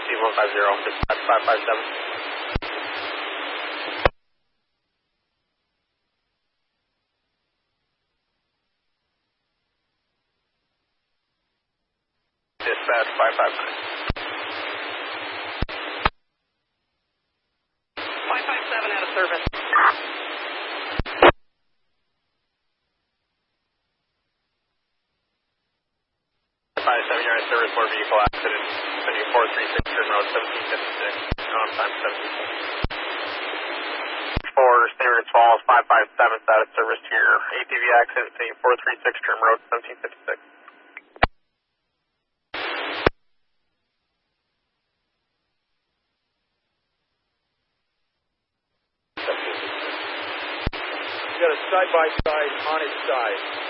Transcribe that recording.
C150, dispatch 557. Dispatch 559. 557 out of service. 557, you're out of service, motor vehicle accident. Sending 436 Turn Road 1756. On time 17. For Standard Falls 557 out of service to your ATV accident. Sending 436 Turn Road 1756. Got a side-by-side on its side.